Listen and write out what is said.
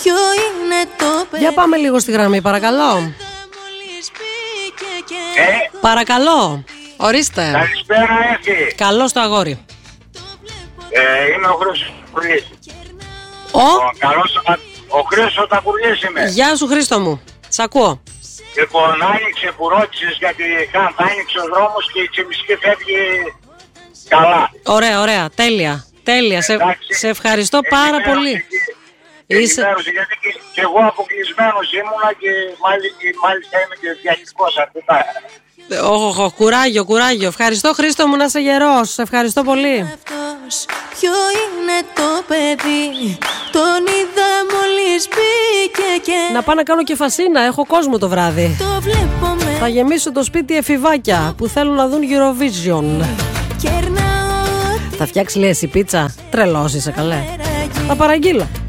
ποιο είναι το παιδί. Για πάμε λίγο στη γραμμή, παρακαλώ. Παρακαλώ, ορίστε. Καλησπέρα, Έφη. Καλώς το αγόρι. Είμαι ο Χρήστος Τακουργής. Ο Χρήστος Τακουργής είμαι. Γεια σου, Χρήστο μου. Σ' ακούω. Λοιπόν, άνοιξε που ρώτησες γιατί άνοιξε ο δρόμος και η Τσιμισκή φεύγει καλά. Ωραία, ωραία, τέλεια. Τέλεια, σε ευχαριστώ πάρα πολύ. Είσαι... Γιατί και εγώ αποκλεισμένος ήμουνα και μάλιστα είμαι και διαχειτικός αρκετά. Κουράγιο, κουράγιο. Ευχαριστώ, Χρήστο μου, να είσαι γερός. Ευχαριστώ πολύ. Ποιο είναι το παιδί, τον είδα μόλις μπήκε και... Να πάω να κάνω και φασίνα, έχω κόσμο το βράδυ. Θα γεμίσω το σπίτι εφηβάκια που θέλουν να δουν Eurovision. Θα φτιάξει, λέει, εσύ πίτσα? Τρελός είσαι, καλέ. Θα παραγγείλω.